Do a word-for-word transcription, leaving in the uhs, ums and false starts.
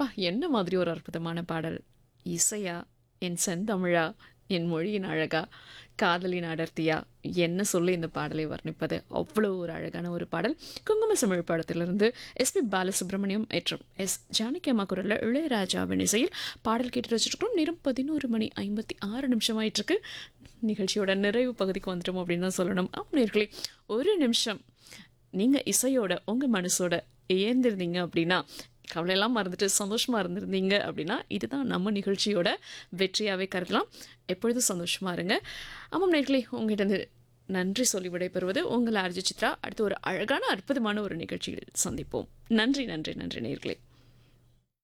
அப்பா! என்ன மாதிரி ஒரு அற்புதமான பாடல். இசையா, என் செந்தமிழா, என் மொழியின் அழகா, காதலின் அடர்த்தியா, என்ன சொல்லி இந்த பாடலை வர்ணிப்பது? அவ்வளோ ஒரு அழகான ஒரு பாடல். குங்கும சிமிழ் படத்திலிருந்து எஸ்பி பாலசுப்ரமணியம் மற்றும் எஸ் ஜானகி அம்மா குரல்ல இளையராஜாவின் இசையில் பாடல் கேட்டு வச்சுருக்கோம். நேரம் பதினொரு மணி ஐம்பத்தி ஆறு நிமிஷம் ஆயிட்டிருக்கு. நிகழ்ச்சியோட நிறைவு பகுதிக்கு வந்துட்டோம் அப்படின்னு தான் சொல்லணும். ஆமாம் நேயர்களே, ஒரு நிமிஷம் நீங்க இசையோட உங்க மனசோட ஏந்திருந்தீங்க அப்படின்னா, கவலையெல்லாம் மறந்துட்டு சந்தோஷமா இருந்திருந்தீங்க அப்படின்னா, இதுதான் நம்ம நிகழ்ச்சியோட வெற்றியாவே கருதலாம். எப்பொழுதும் சந்தோஷமா இருங்க. ஆமாம் நேயர்களே, உங்ககிட்ட இருந்து நன்றி சொல்லி விடைபெறுவது உங்கள் ஆர்ஜி சித்ரா. அடுத்து ஒரு அழகான அற்புதமான ஒரு நிகழ்ச்சியில் சந்திப்போம். நன்றி நன்றி நன்றி நேயர்களே.